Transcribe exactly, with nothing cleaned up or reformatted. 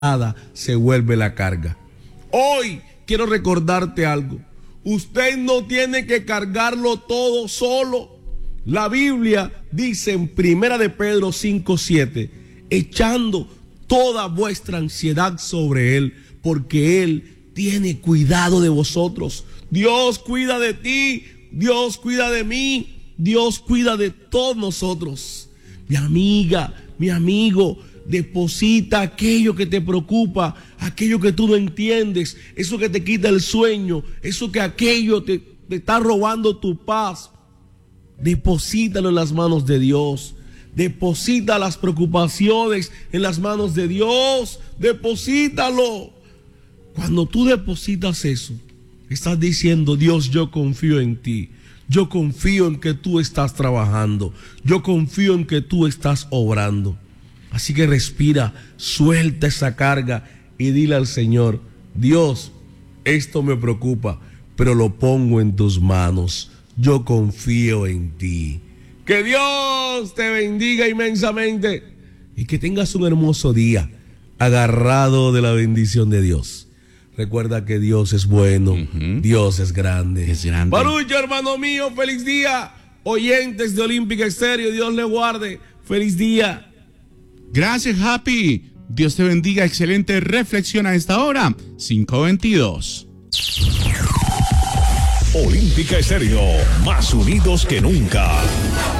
se vuelve la carga. Hoy quiero recordarte algo. Usted no tiene que cargarlo todo solo. La Biblia dice en Primera de Pedro cinco siete, echando toda vuestra ansiedad sobre Él, porque Él tiene cuidado de vosotros. Dios cuida de ti, Dios cuida de mí, Dios cuida de todos nosotros. Mi amiga, mi amigo, deposita aquello que te preocupa, aquello que tú no entiendes, eso que te quita el sueño, eso que aquello te, te está robando tu paz. Deposítalo en las manos de Dios. Deposita las preocupaciones en las manos de Dios. Deposítalo. Cuando tú depositas eso, estás diciendo: Dios, yo confío en ti. Yo confío en que tú estás trabajando. Yo confío en que tú estás obrando. Así que respira, suelta esa carga y dile al Señor: Dios, esto me preocupa, pero lo pongo en tus manos. Yo confío en ti. Que Dios te bendiga inmensamente y que tengas un hermoso día agarrado de la bendición de Dios. Recuerda que Dios es bueno, uh-huh. Dios es grande. Es grande. Baruch, hermano mío, feliz día. Oyentes de Olímpica Estéreo, Dios le guarde. Feliz día. Gracias, Happy. Dios te bendiga. Excelente reflexión a esta hora. cinco veintidós. Olímpica Estéreo, más unidos que nunca.